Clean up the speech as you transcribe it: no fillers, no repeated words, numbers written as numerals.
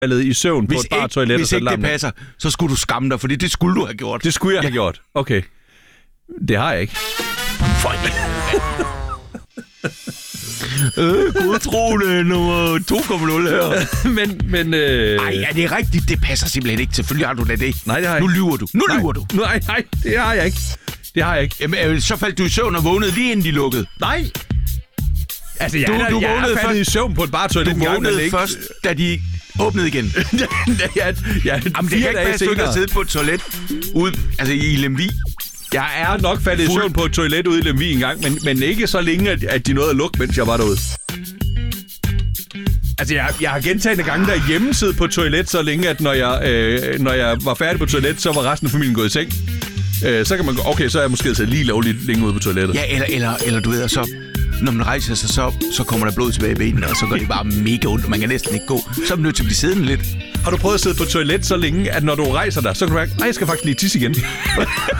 faldet i søvn på et bare toilet. Hvis ikke det passer, så skulle du skamme dig, fordi det skulle du have gjort. Det skulle jeg have gjort. Okay. Det har jeg ikke. Godtroende nummer 2,0 her. men Ej, er det rigtigt? Det passer simpelthen ikke. Selvfølgelig har du da det. Nej, det har jeg ikke. Nu lyver du. Nej, det har jeg ikke. Det har jeg ikke. Jamen, så faldt du i søvn og vågnede lige inden de lukkede. Nej. Altså, jeg er faldet i søvn på et bare toilet. Du vågnede først, da de åbnede igen. Jamen, det kan ikke passe, du ikke har siddet på et toilet ude, altså i Lemvig. Jeg er nok faldet i søvn på et toilet ude i Lemvig engang, men ikke så længe, at de nåede at lukke, mens jeg var derude. Altså, jeg har gentagne gange derhjemme siddet på et toilet så længe, at når jeg var færdig på toilet, så var resten af familien gået i seng. Så kan man gå, okay, så er jeg måske siddet lige lovligt længe ude på toilettet. Ja, eller du ved, så når man rejser sig, så kommer der blod tilbage i benene, og så går det bare mega ondt, og man kan næsten ikke gå. Så er man nødt til at blive siddende lidt. Har du prøvet at sidde på toilet så længe, at når du rejser dig, så kan du mærke, jeg skal faktisk lige tisse igen.